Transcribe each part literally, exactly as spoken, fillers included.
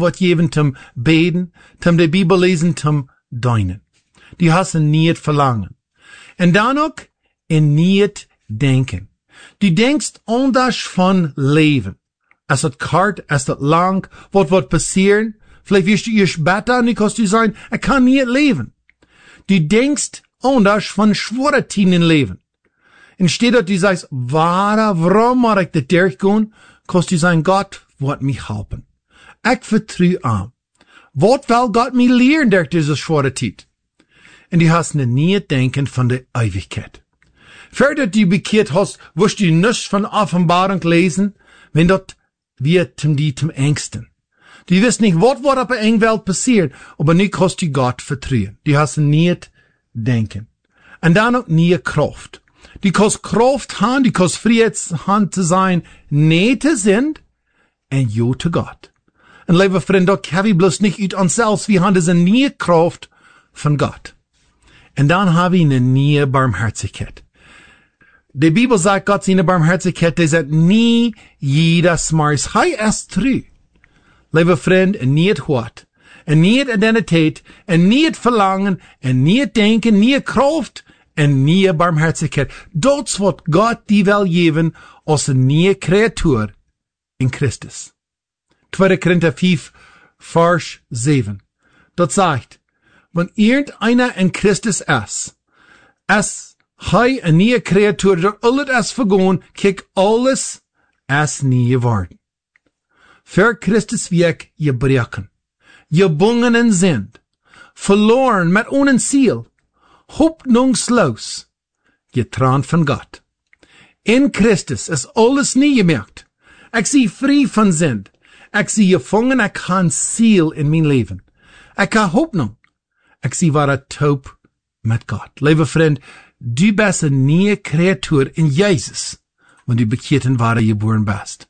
wat geven zum beden, zum de Bibel lesen, zum deinen. Die hast ein niet verlangen. En dan ook een niet denken. Du denkst anders van leven. Als het kort, als het lang, wat wat passieren, vielleicht wirst du eerst beter, und du kannst du sagen, ich kann nicht leben. Du denkst anders von schwere Tien in Leben. Und steht dort, du sagst, warum mag ich das durchgehen? Kannst du sagen, Gott wird mich helfen. Ich vertraue an. Was will Gott mir lehren durch diese schwere Zeit? Und du hast ein nie denken von der Ewigkeit. Für du bekehrt hast, wirst du nichts von Offenbarung lesen, wenn dort wird zum die zum Ängsten. Du wirst nicht, was wird auf der Engwelt passieren, aber nicht kannst du Gott vertrauen. Du hast nie denken. Und dann auch nie Kraft. Du kannst Kraft haben, du kannst Friedshand zu sein, Nähte sind, und jo zu Gott. Und liebe Freunde, da kann ich bloß nicht ut uns selbst, wir haben diese nie Kraft von Gott. Und dann habe ich eine nie Barmherzigkeit. Die Bibel sagt, Gott seine Barmherzigkeit, die sagt nie jeder Smars. Hei ist true. Liebe Freund, en niet wat, en niet identiteit, en niet verlangen, en niet denken, niet kracht, en niet barmherzigheid. Dat is wat God die wil geven als een nieuwe creatuur in Christus. tweede Korinther vijf, vers zeven. Dat zegt, wenn irgendeiner in Christus ist, als hij een nieuwe creatuur, dat alles is vergaan, kijk alles is nieuw geworden. Für Christus Weg gebrochen, gebungen sind, verloren mit ohne Ziel, hoffnungslos, getrennt von Gott. In Christus ist alles nie gemerkt. Ich sie frei von Sinn. Ich sie gefangen, ich kann Ziel in mein Leben. Ich kann Hoffnung. Ich sie war taub mit Gott. Liebe Freund, du bist eine neue Kreatur in Jesus, wenn du bekehrt in Ware geboren bist.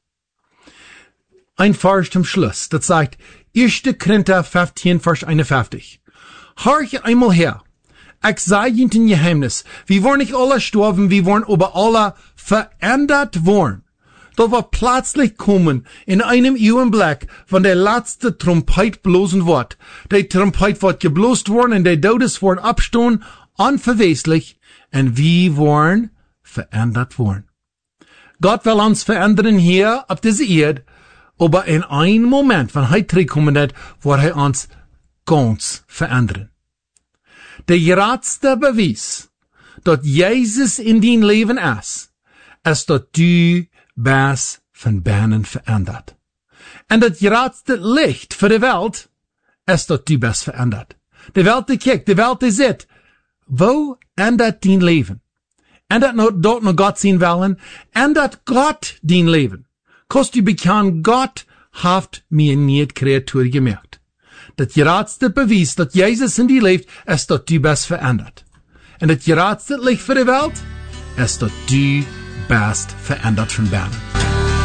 Ein Vers zum Schluss, das sagt, erste Korinther fünfzehn, Vers einundfünfzig. Horch einmal her. Ich sage Ihnen ein Geheimnis. Wir wollen nicht alle sterben, wir wollen aber alle verändert worden. Da wir plötzlich kommen, in einem Augenblick, wenn der letzte Trompet blosen wird. Der Trompet wird geblost worden und der Todes worden abstehen, unverweslich, und wir wollen verändert worden. Gott will uns verändern hier auf dieser Erde, aber in einem Moment, wenn er zurückkommen wird, wird er uns ganz verändern. Der grootste Beweis, dass Jesus in dein Leben ist, ist, dass du bist von binnen verändert. Und das grootste Licht für die Welt ist, dass du bist verändert. Die Welt, die kijkt, die Welt, die sieht, wo ändert dein Leben? Ändert dort noch Gott sein Willen? Ändert Gott dein Leben? Kost du bekannt, Gott hat mir nicht Kreatur gemacht. Das grootste Beweis, dass Jesus in dir lebt, ist, dass du bist verändert. Und das grootste Licht für die Welt ist, dass du bist verändert von Binnen.